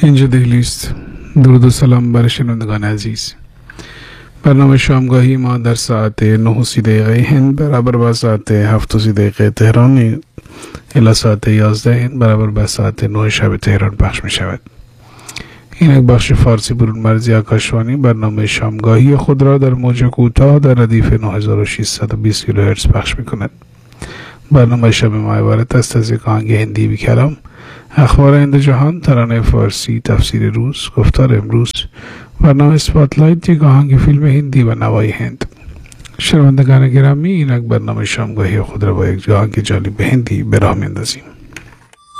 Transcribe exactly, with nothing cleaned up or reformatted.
اینجا دهلی است. درود و سلام بر شنوندگان عزیز. برنامه شامگاهی ما در ساعت نه و سی دقیقه هند برابر با ساعت هفت و سی دقیقه تهران الی ساعت یازده هند برابر با ساعت نه شب تهران پخش می شود. این یک بخش فارسی برون مرزی آکاشوانی برنامه شامگاهی خود را در موج کوتاه در ردیف نه هزار و ششصد و بیست کیلوهرتز پخش می کند. برنامه شب ما عبارت است از یک آهنگ هندی بی کلام، اخبار هند جهان، ترانه فارسی، تفسیر روز، گفتار امروز، برنامه اسپاتلایت، یک آهنگ فیلم هندی و نوای هند. شنوندگان گرامی، این یک برنامه شامگاهی خود را با یک آهنگ جالب هندی به راه می‌اندازیم.